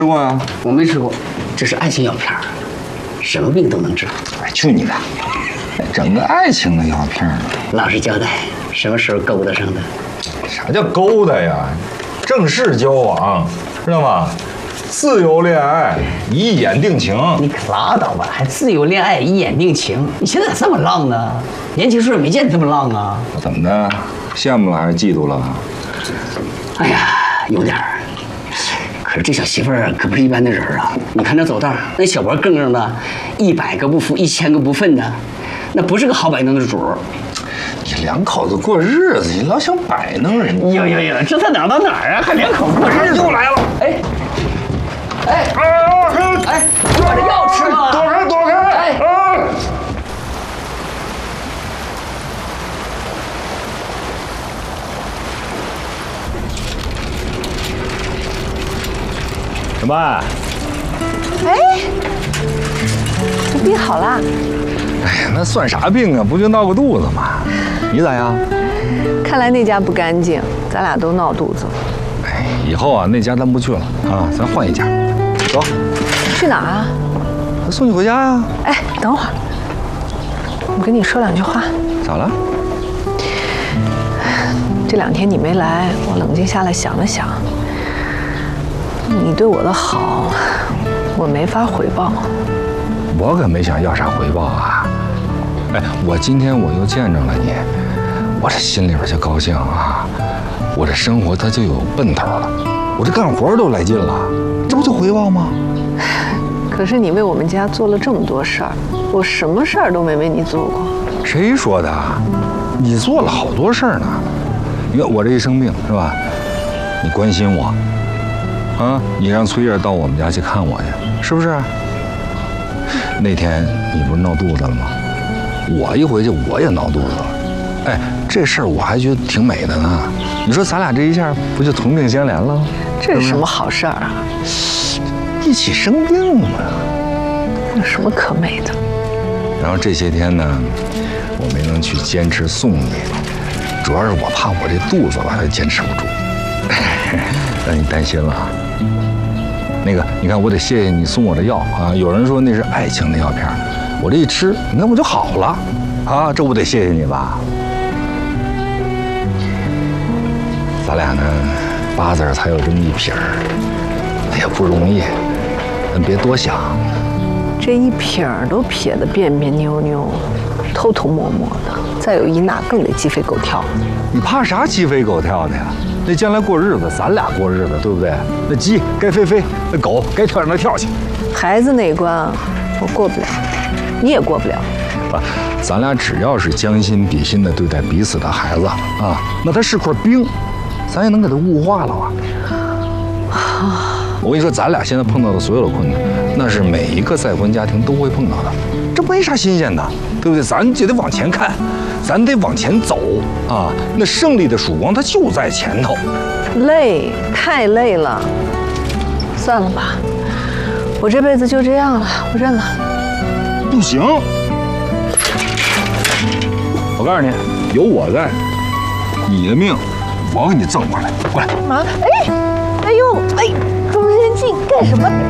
吃过呀？ 我没吃过，这是爱情药片，什么病都能治。 哎，去你的！整个爱情的药片呢？ 老实交代，什么时候勾搭上的？ 啥叫勾搭呀？正式交往，知道吗？自由恋爱，一眼定情。 你可拉倒吧，还自由恋爱，一眼定情？你现在咋这么浪呢？年轻时候没见你这么浪啊！ 怎么的？羡慕了还是嫉妒了？ 哎呀，有点儿。可是这小媳妇儿可不是一般的人啊！你看那走道，那小脖更更的，100个不服，1000个不忿的，那不是个好摆弄的主儿。 你两口子过日子，你老想摆弄人家。 哟，这才哪儿到哪儿啊？还两口过日子？ 又来了！ 哎，你把这药吃了！ 躲开！ 哎， 小曼， 哎，你病好了？ 哎呀，那算啥病啊？不就闹个肚子吗？你咋样？ 看来那家不干净，咱俩都闹肚子了。 哎，以后啊，那家咱不去了啊，咱换一家。走。 去哪儿啊？ 送你回家呀。 哎，等会儿，我跟你说2句话。 咋了？ 这2天你没来，我冷静下来想了想，你对我的好，我没法回报。 我可没想要啥回报啊！哎，我今天我又见着了你，我这心里边就高兴啊！我这生活它就有奔头了，我这干活都来劲了，这不就回报吗？ 可是你为我们家做了这么多事儿，我什么事儿都没为你做过。 谁说的？你做了好多事儿呢。你看我这一生病是吧？你关心我，啊，你让崔叶到我们家去看我去，是不是？那天你不是闹肚子了吗？我一回去我也闹肚子了。哎，这事儿我还觉得挺美的呢。你说咱俩这一下不就同病相怜了？ 这是什么好事儿啊？ 一起生病嘛， 有什么可美的？ 然后这些天呢，我没能去坚持送你，主要是我怕我这肚子吧，它坚持不住，让你担心了。那个，你看我得谢谢你送我的药啊！有人说那是爱情的药片，我这一吃，你看我就好了啊！这我得谢谢你吧。咱俩呢，8字才有这么一撇儿，哎呀不容易，咱别多想。 这一撇儿都撇得别别扭扭，偷偷摸摸的，再有一那更得鸡飞狗跳。 你怕啥鸡飞狗跳的呀？那将来过日子，咱俩过日子，对不对？那鸡该飞飞，那狗该跳让它跳去。 孩子那一关我过不了，你也过不了。 咱俩只要是将心比心的对待彼此的孩子啊，那他是块冰，咱也能给他物化了啊。我跟你说，咱俩现在碰到的所有的困难，那是每一个再婚家庭都会碰到的，这没啥新鲜的，对不对？咱就得往前看，咱得往前走啊！那胜利的曙光它就在前头。 累，太累了，算了吧，我这辈子就这样了，我认了。 不行，我告诉你，有我在，你的命我给你挣回来。过来。 妈，哎呦，哎，中间进干什么？